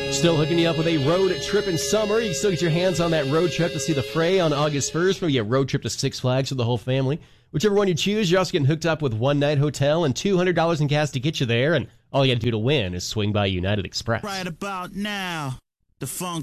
Still hooking you up with a road trip in summer. You can still get your hands on that road trip to see the Fray on August 1st. Maybe a road trip to Six Flags for the whole family. Whichever one you choose, you're also getting hooked up with one-night hotel and $200 in gas to get you there. And all you got to do to win is swing by United Express. Right about now, the funk